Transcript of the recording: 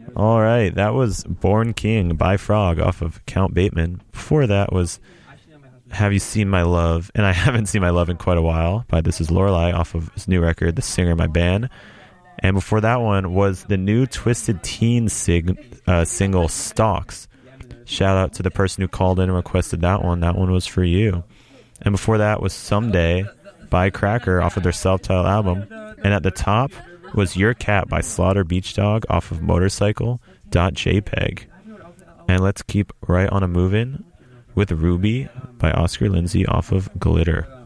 All right, that was Born King by Frog off of Count Bateman. Before that was Have You Seen My Love? And I haven't seen my love in quite a while by This Is Lorelei off of his new record, The Singer My Band. And before that one was the new Twisted Teen single Stalks. Shout out to the person who called in and requested that one. That one was for you. And before that was Someday by Cracker off of their self-titled album. And at the top was Your Cat by Slaughter Beach Dog off of Motorcycle.jpg. And let's keep right on a moving with Ruby by Oscar Lindsay off of Glitter.